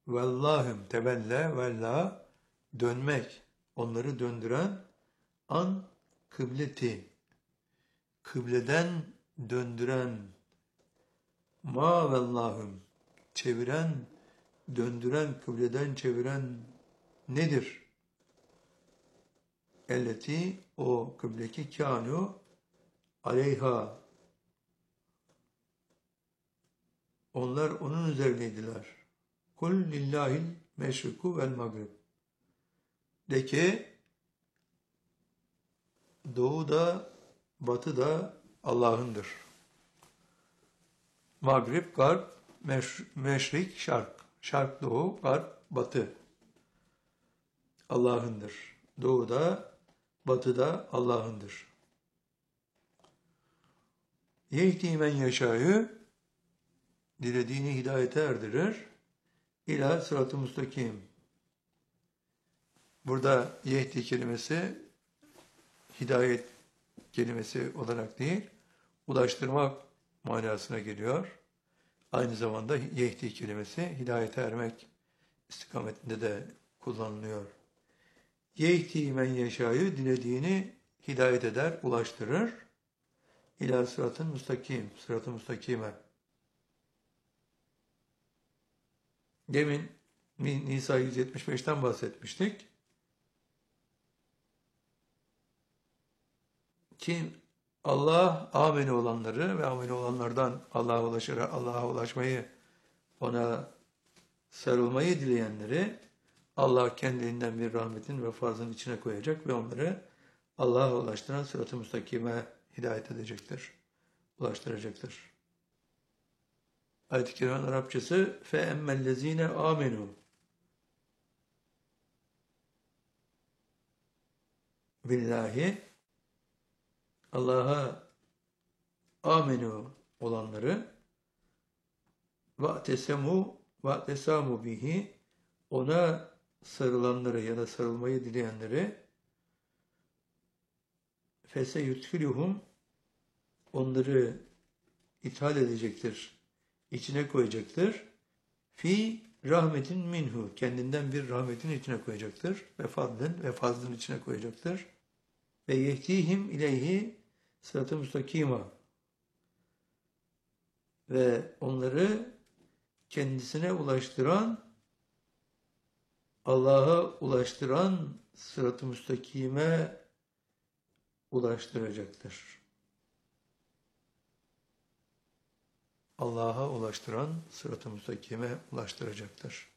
vellahüm tevelle vella dönmek, onları döndüren an kıbleti, kıbleden döndüren, ma vellahüm çeviren, döndüren, kıbleden çeviren nedir? Elleti o kıbleki kânu aleyha, onlar onun üzerineydiler. Kul lillahil meşriku vel magrib. De ki doğu da batı da Allah'ındır. Magrib, garp, meşrik, şark. Şark doğu, garp batı. Allah'ındır. Doğu da batı da Allah'ındır. Yehdi men yaşayı, dilediğini hidayete erdirir. İlâ sırat-ı müstakim. Burada yehdi kelimesi hidayet kelimesi olarak değil, ulaştırmak manasına geliyor. Aynı zamanda yehdi kelimesi hidayete ermek istikametinde de kullanılıyor. Yehdi men yeşâ'yı dilediğini hidayet eder, ulaştırır. İlâ sıratın müstakim, sırat-ı müstakime. Demin Nisa 175'ten bahsetmiştik. Kim Allah ameni olanları ve ameni olanlardan Allah'a ulaşmayı, ona sarılmayı dileyenleri Allah kendiliğinden bir rahmetin ve fazlın içine koyacak ve onları Allah'a ulaştıran sırat-ı müstakime hidayet edecektir, ulaştıracaktır. Ayet-i Kerime'nin Arapçası فَاَمَّا الَّذ۪ينَ آمَنُوا billahi, Allah'a amenu olanları ve'tesamu bihi, ona sarılanları ya da sarılmayı dileyenleri feseyudkhiluhum, onları ithal edecektir, içine koyacaktır. Fi rahmetin minhu, kendinden bir rahmetin içine koyacaktır. Ve fazlın içine koyacaktır. Ve yehtihim ileyhi sırat-ı müstakima, ve onları kendisine ulaştıran, Allah'a ulaştıran sırat-ı müstakime ulaştıracaktır. Allah'a ulaştıran sırat-ı müstakime ulaştıracaktır.